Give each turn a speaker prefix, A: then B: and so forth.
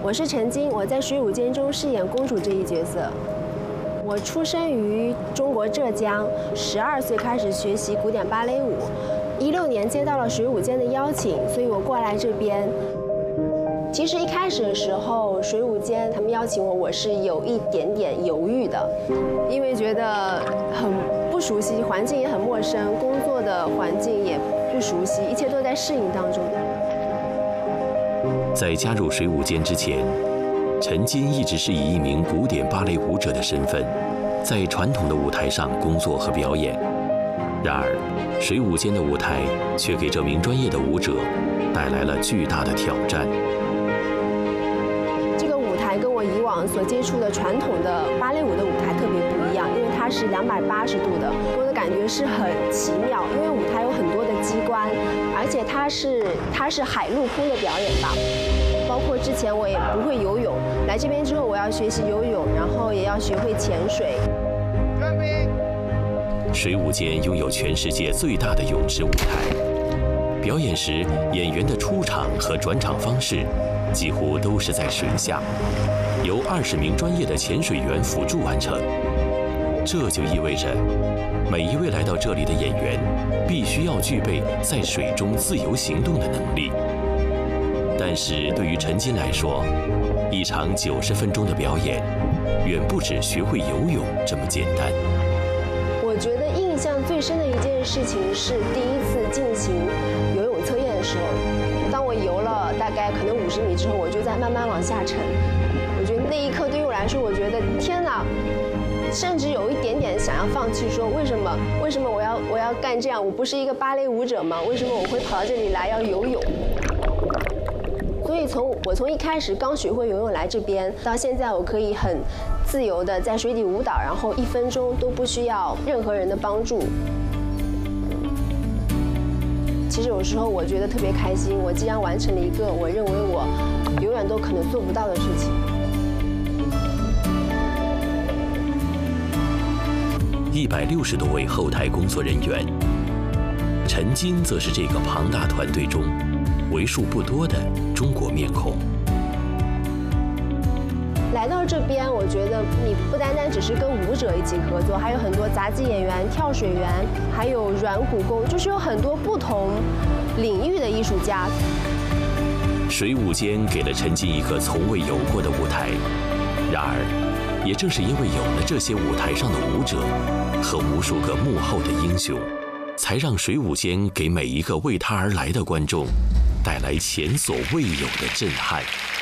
A: 我是陈晶，我在《水舞间》中饰演公主这一角色。我出生于中国浙江，12岁开始学习古典芭蕾舞，16年接到了水舞间的邀请，所以我过来这边。其实一开始的时候，水舞间他们邀请我，我是有一点点犹豫的，因为觉得很不熟悉，环境也很陌生，工作的环境也不熟悉，一切都在适应当中。
B: 在加入水舞间之前，陈晶一直是以一名古典芭蕾舞者的身份，在传统的舞台上工作和表演。然而，水舞间的舞台却给这名专业的舞者带来了巨大的挑战。
A: 这个舞台跟我以往所接触的传统的芭蕾舞的舞台特别不一样，因为它是280度的，给我的感觉是很奇妙，因为舞台有很多的机关，而且它是海陆空的表演吧。包括之前我也不会游泳，来这边之后我要学习游泳，然后也要学会潜水。
B: 水舞间拥有全世界最大的泳池舞台，表演时演员的出场和转场方式几乎都是在水下，由20名专业的潜水员辅助完成。这就意味着，每一位来到这里的演员必须要具备在水中自由行动的能力。但是对于陈晶来说，一场90分钟的表演，远不止学会游泳这么简单。
A: 我觉得印象最深的一件事情是第一次进行游泳测验的时候，当我游了大概可能50米之后，我就在慢慢往下沉。我觉得那一刻对于我来说，我觉得天哪，甚至有一点点想要放弃，说为什么我要干这样？我不是一个芭蕾舞者吗？为什么我会跑到这里来要游泳？所以我从一开始刚学会游泳来这边，到现在我可以很自由的在水底舞蹈，然后1分钟都不需要任何人的帮助。其实有时候我觉得特别开心，我既然完成了一个我认为我永远都可能做不到的事情。
B: 160多位后台工作人员，陈晶则是这个庞大团队中为数不多的中国面孔。
A: 来到这边，我觉得你不单单只是跟舞者一起合作，还有很多杂技演员、跳水员，还有软骨功，就是有很多不同领域的艺术家。
B: 水舞间给了陈晶一个从未有过的舞台，然而，也正是因为有了这些舞台上的舞者和无数个幕后的英雄，才让水舞间给每一个为他而来的观众带来前所未有的震撼。